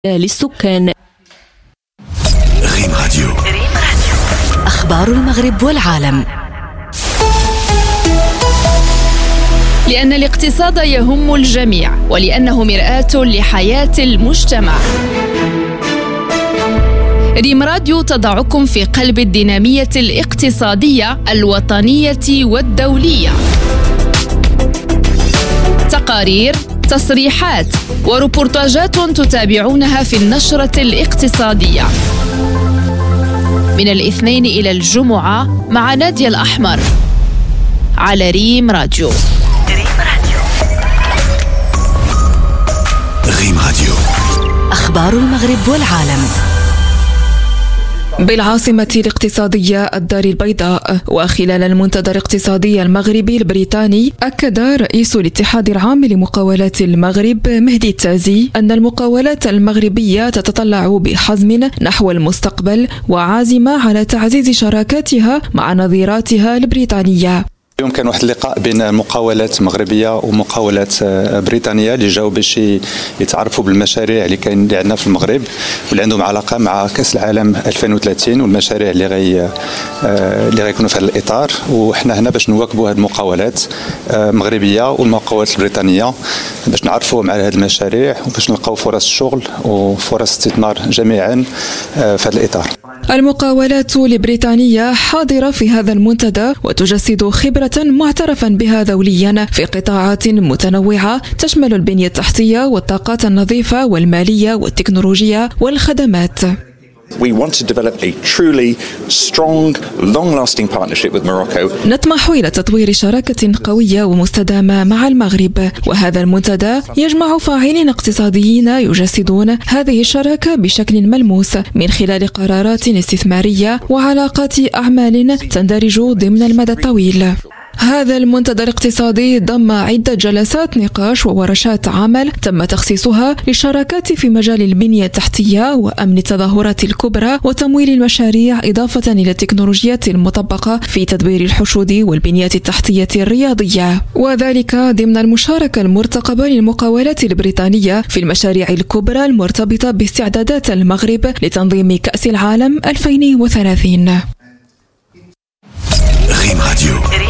للسكان. ريم راديو. أخبار المغرب والعالم. لأن الاقتصاد يهم الجميع ولأنه مرآة لحياة المجتمع. ريم راديو تضعكم في قلب الدينامية الاقتصادية الوطنية والدولية. تقارير، تصريحات وريبورتاجات تتابعونها في النشرة الاقتصادية من الاثنين إلى الجمعة مع نادية الأحمر على ريم راديو. ريم راديو. أخبار المغرب والعالم. بالعاصمة الاقتصادية الدار البيضاء. وخلال المنتدى الاقتصادي المغربي البريطاني، أكد رئيس الاتحاد العام لمقاولات المغرب مهدي التازي أن المقاولات المغربية تتطلع بحزم نحو المستقبل وعازمة على تعزيز شراكاتها مع نظيراتها البريطانية. اليوم كان واحد اللقاء بين مقاولات مغربيه ومقاولات بريطانيه اللي جاوا باش يتعرفوا بالمشاريع اللي عندنا في المغرب واللي عندهم علاقه مع كاس العالم 2030 والمشاريع اللي غيكونوا في هذا الاطار. وحنا هنا باش نواكبوا هذه المقاولات المغربيه والمقاولات البريطانيه باش نعرفوا مع هذه المشاريع وباش نلقاو فرص شغل وفرص استثمار جميعا في هذا الاطار. المقاولات البريطانية حاضرة في هذا المنتدى وتجسد خبرة معترفا بها دوليا في قطاعات متنوعة تشمل البنية التحتية والطاقات النظيفة والمالية والتكنولوجيا والخدمات. We want to develop a truly strong, long-lasting partnership with Morocco. نطمح إلى تطوير شراكة قوية ومستدامة مع المغرب، وهذا المنتدى يجمع فاعلين اقتصاديين يجسدون هذه الشراكة بشكل ملموس من خلال قرارات استثمارية وعلاقات أعمال تندرج ضمن المدى الطويل. هذا المنتدى الاقتصادي ضم عدة جلسات نقاش وورشات عمل تم تخصيصها للشراكات في مجال البنية التحتية وأمن التظاهرات الكبرى وتمويل المشاريع، إضافة إلى التكنولوجيات المطبقة في تدبير الحشود والبنية التحتية الرياضية، وذلك ضمن المشاركة المرتقبة للمقاولات البريطانية في المشاريع الكبرى المرتبطة باستعدادات المغرب لتنظيم كأس العالم 2030. ريم راديو.